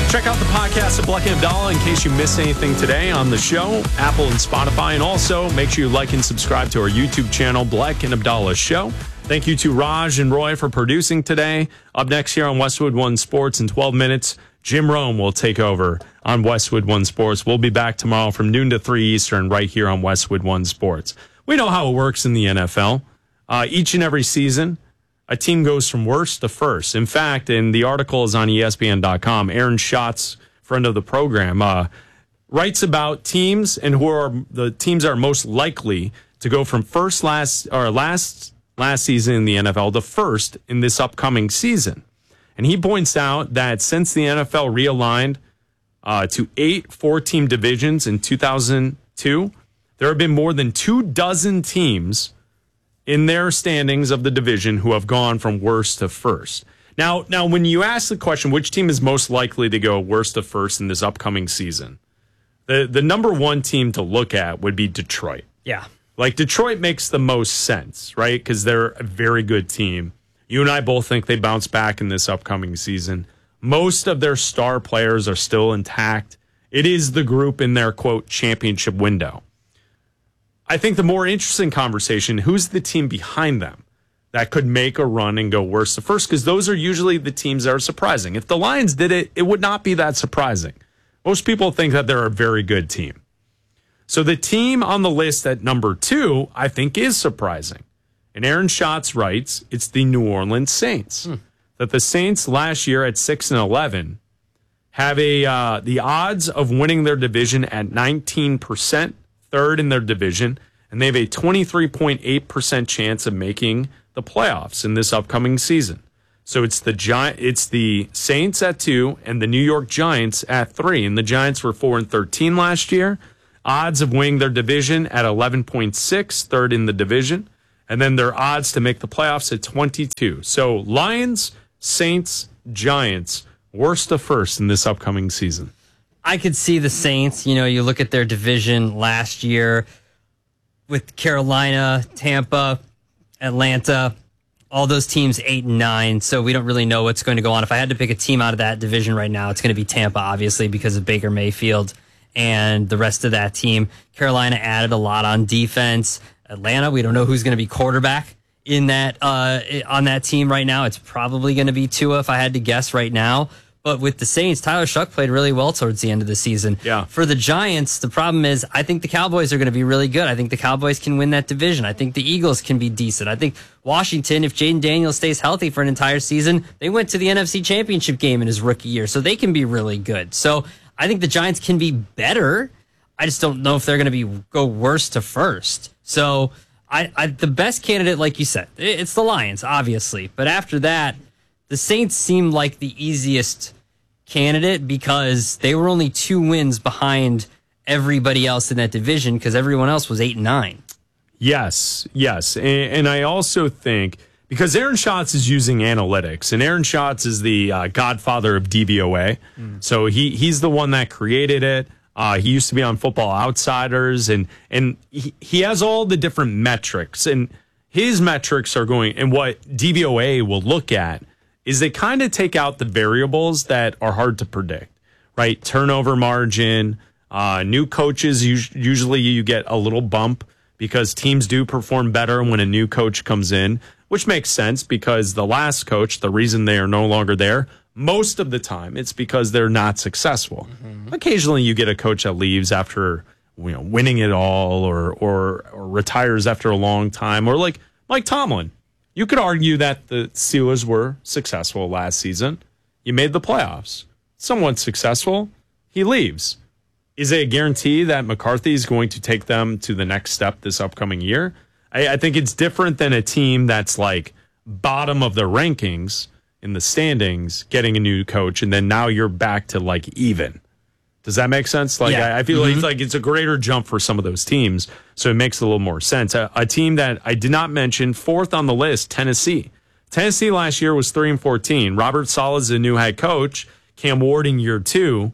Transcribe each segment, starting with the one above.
Check out the podcast of Bleck and Abdallah in case you missed anything today on the show, Apple and Spotify. And also, make sure you like and subscribe to our YouTube channel, Bleck and Abdallah Show. Thank you to Raj and Roy for producing today. Up next here on Westwood One Sports in 12 minutes, Jim Rome will take over on Westwood One Sports. We'll be back tomorrow from noon to 3 Eastern right here on Westwood One Sports. We know how it works in the NFL. Each and every season, a team goes from worst to first. In fact, and the article is on ESPN.com, Aaron Schatz, friend of the program, writes about teams and who are the teams that are most likely to go from last season in the NFL to first in this upcoming season. And he points out that since the NFL realigned to 8 4-team divisions in 2002, there have been more than 24 teams in their standings of the division who have gone from worst to first. Now, when you ask the question, which team is most likely to go worst to first in this upcoming season, the number one team to look at would be Detroit. Yeah. Like, Detroit makes the most sense, right? Because they're a very good team. You and I both think they bounce back in this upcoming season. Most of their star players are still intact. It is the group in their, quote, championship window. I think the more interesting conversation, who's the team behind them that could make a run and go worst to first? Because those are usually the teams that are surprising. If the Lions did it, it would not be that surprising. Most people think that they're a very good team. So the team on the list at number 2, I think, is surprising. And Aaron Schatz writes, it's the New Orleans Saints. That the Saints last year at 6-11 have the odds of winning their division at 19%, third in their division, and they have a 23.8% chance of making the playoffs in this upcoming season. So it's the Saints at 2 and the New York Giants at 3. And the Giants were 4-13 last year. Odds of winning their division at 11.6, third in the division. And then their odds to make the playoffs at 22. So Lions, Saints, Giants, worst to first in this upcoming season. I could see the Saints. You know, you look at their division last year with Carolina, Tampa, Atlanta, all those teams 8-9. So we don't really know what's going to go on. If I had to pick a team out of that division right now, it's going to be Tampa, obviously, because of Baker Mayfield and the rest of that team. Carolina added a lot on defense. Atlanta, we don't know who's going to be quarterback in that on that team right now. It's probably going to be Tua, if I had to guess right now. But with the Saints, Tyler Shuck played really well towards the end of the season. Yeah. For the Giants, the problem is I think the Cowboys are going to be really good. I think the Cowboys can win that division. I think the Eagles can be decent. I think Washington, if Jaden Daniels stays healthy for an entire season, they went to the NFC Championship game in his rookie year, so they can be really good. So I think the Giants can be better. I just don't know if they're going to go worst to first. So the best candidate, like you said, it's the Lions, obviously. But after that, the Saints seem like the easiest candidate because they were only 2 wins behind everybody else in that division because everyone else was 8-9. Yes. And I also think, because Aaron Schatz is using analytics, and Aaron Schatz is the godfather of DVOA. So he's the one that created it. He used to be on Football Outsiders, and he has all the different metrics. And his metrics are going, and what DVOA will look at is they kind of take out the variables that are hard to predict, right? Turnover margin, new coaches, usually you get a little bump because teams do perform better when a new coach comes in, which makes sense because the last coach, the reason they are no longer there, most of the time it's because they're not successful. Occasionally you get a coach that leaves after winning it all or retires after a long time, or like Mike Tomlin. You could argue that the Steelers were successful last season. You made the playoffs. Somewhat successful. He leaves. Is it a guarantee that McCarthy is going to take them to the next step this upcoming year? I think it's different than a team that's like bottom of the rankings in the standings, getting a new coach, and then now you're back to like even. Does that make sense? Like, yeah. I feel like it's a greater jump for some of those teams, so it makes a little more sense. A team that I did not mention, 4th on the list, Tennessee. Tennessee last year was 3-14. Robert Saleh is the new head coach. Cam Ward in year 2.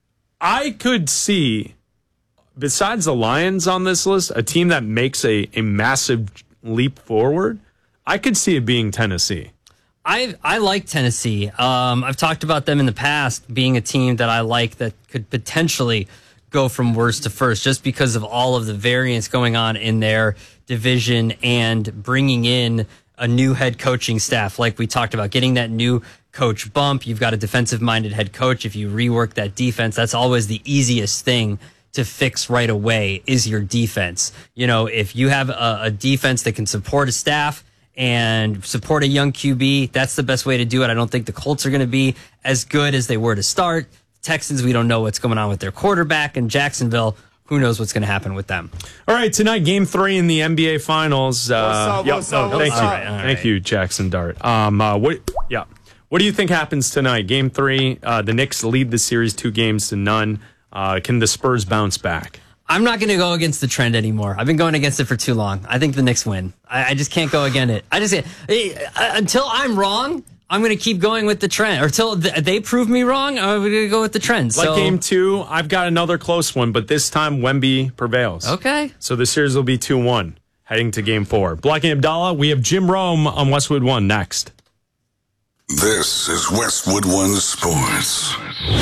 I could see, besides the Lions on this list, a team that makes a massive leap forward. I could see it being Tennessee. I like Tennessee. I've talked about them in the past being a team that I like that could potentially go from worst to first just because of all of the variance going on in their division and bringing in a new head coaching staff. Like we talked about, getting that new coach bump. You've got a defensive minded head coach. If you rework that defense, that's always the easiest thing to fix right away is your defense. You know, if you have a defense that can support a staff and support a young QB, that's the best way to do it. I don't think the Colts are going to be as good as they were to start. Texans, we don't know what's going on with their quarterback. And Jacksonville, who knows what's going to happen with them. All right, tonight, Game 3 in the NBA Finals. Thank you, Jackson Dart. What do you think happens tonight? Game 3, the Knicks lead the series 2-0. Can the Spurs bounce back? I'm not going to go against the trend anymore. I've been going against it for too long. I think the Knicks win. I just can't go against it. Until I'm wrong, I'm going to keep going with the trend. Or until they prove me wrong, I'm going to go with the trend. Like Game 2, I've got another close one, but this time Wemby prevails. Okay. So the series will be 2-1, heading to Game 4. Blocking Abdallah, we have Jim Rome on Westwood One next. This is Westwood One Sports.